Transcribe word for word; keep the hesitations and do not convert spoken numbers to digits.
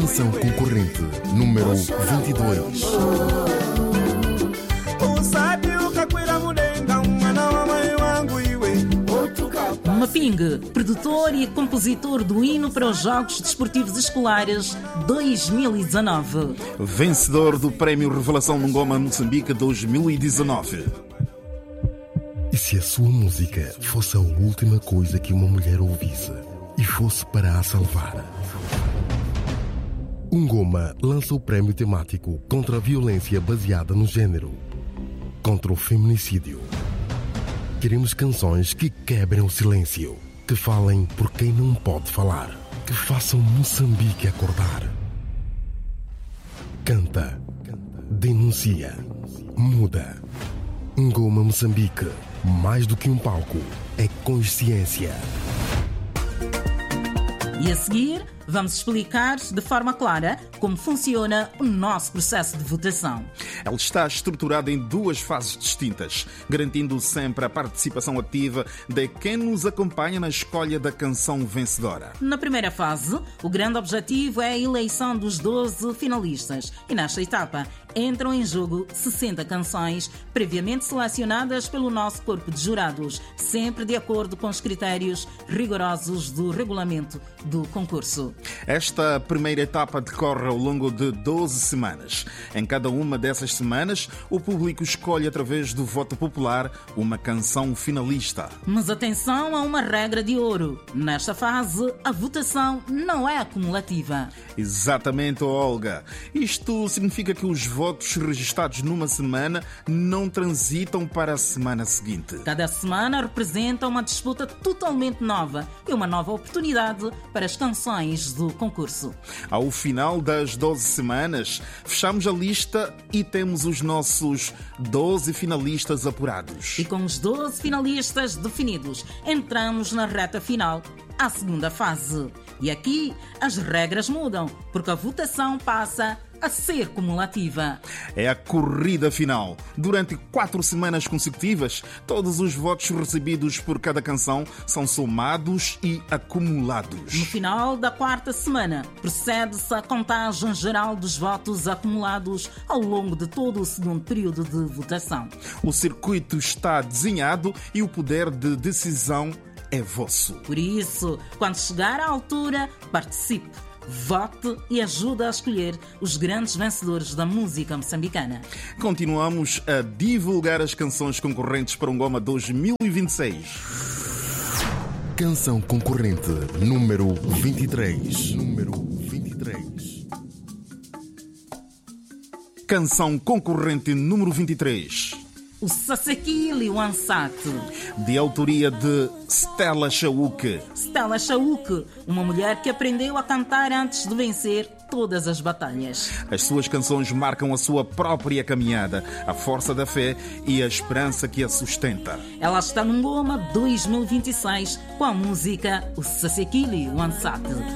Canção concorrente número vinte e dois. Maping, produtor e compositor do hino para os Jogos Desportivos Escolares dois mil e dezanove. Vencedor do Prémio Revelação Ngoma Moçambique dois mil e dezanove. E se a sua música fosse a última coisa que uma mulher ouvisse e fosse para a salvar? Ngoma lança o prémio temático contra a violência baseada no género, contra o feminicídio. Queremos canções que quebrem o silêncio, que falem por quem não pode falar, que façam Moçambique acordar. Canta, denuncia, muda. Ngoma Moçambique, mais do que um palco, é consciência. E a seguir, vamos explicar de forma clara como funciona o nosso processo de votação. Ela está estruturada em duas fases distintas, garantindo sempre a participação ativa de quem nos acompanha na escolha da canção vencedora. Na primeira fase, o grande objetivo é a eleição dos doze finalistas. E nesta etapa, entram em jogo sessenta canções previamente selecionadas pelo nosso corpo de jurados, sempre de acordo com os critérios rigorosos do regulamento do concurso. Esta primeira etapa decorre ao longo de doze semanas. Em cada uma dessas semanas, o público escolhe através do voto popular uma canção finalista. Mas atenção a uma regra de ouro. Nesta fase, a votação não é acumulativa. Exatamente, Olga. Isto significa que os votos registados numa semana não transitam para a semana seguinte. Cada semana representa uma disputa totalmente nova e uma nova oportunidade para as canções do concurso. Ao final das doze semanas, fechamos a lista e temos os nossos doze finalistas apurados. E com os doze finalistas definidos, entramos na reta final, a segunda fase. E aqui as regras mudam, porque a votação passa a ser cumulativa. É a corrida final. Durante quatro semanas consecutivas, todos os votos recebidos por cada canção são somados e acumulados. No final da quarta semana, procede-se a contagem geral dos votos acumulados ao longo de todo o segundo período de votação. O circuito está desenhado e o poder de decisão é vosso. Por isso, quando chegar à altura, participe, vote e ajude a escolher os grandes vencedores da música moçambicana. Continuamos a divulgar as canções concorrentes para o Ngoma dois mil e vinte e seis. Canção concorrente número vinte e três. Número vinte e três. Canção concorrente número vinte e três. O Sasekili Wansat, de autoria de Stella Chauque. Stella Chauque, uma mulher que aprendeu a cantar antes de vencer todas as batalhas. As suas canções marcam a sua própria caminhada, a força da fé e a esperança que a sustenta. Ela está no Ngoma dois mil e vinte e seis com a música O Sasekili Wansat.